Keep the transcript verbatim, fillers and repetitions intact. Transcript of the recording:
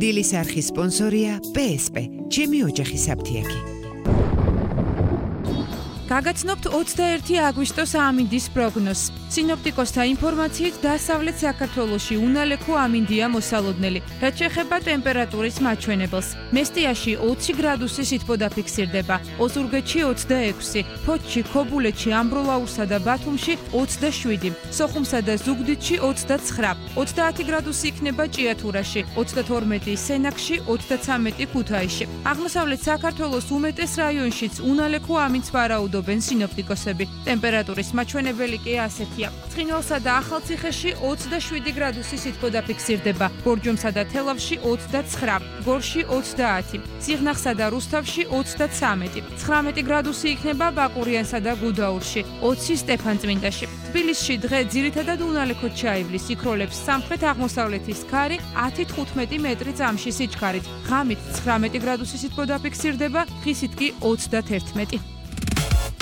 დილის არხის სპონსორია პე ეს პე, ჩემი ოჯახის საფთიაგი. გაგაცნობთ ოცდაერთი აგვისტოს ამინდის პროგნოზს. სინოპტიკოსთა ინფორმაციით დასავლეთ საქართველოში უნალექო ამინდია მოსალოდნელი, რაც შეეხება ტემპერატურის მაჩვენებელს. მესტიაში ოცი გრადუსი სითბო დაფიქსირდება, ოზურგეთში ოცდაექვსი, ფოთში, ქობულეთში, ამბროლაურსა და ბათუმში ოცდაშვიდი, სოხუმსა და ზუგდიდში ოცდაცხრა, ოცდაათი გრადუსი იქნება ჭიათურაში, ოცდათორმეტი სენაკში, ოცდაცამეტი ქუთაისში. აღმოსავლეთ საქართველოს უმეტეს რაიონშიც უნალექო ამინდს ვარაუდობენ სინოპტიკოსები. ტემპერატურის მაჩვენებელი კი ასეთია. ცხინვალსა და ახალციხეში ოცდაშვიდი გრადუსი სითბო დაფიქსირდება, ბორჯომსა და თელავში ოცდაცხრა, გორში ოცდაათი, სიღნაღსა და რუსთავში ოცდაცამეტი, ცხრამეტი გრადუსი იქნება ბაკურიანსა და გუდაურში, ოცი სტეფანწმინდაში. თბილისში დღე ძირითადად უნალექოდ ჩაივლის, იქროლებს სამხრეთ-აღმოსავლეთის ქარი ათი თხუთმეტი მეტრი წამში სიჩქარით, ღამით ცხრამეტი გრადუსი სითბო დაფიქსირდება, ხისით კი ოცდათერთმეტი.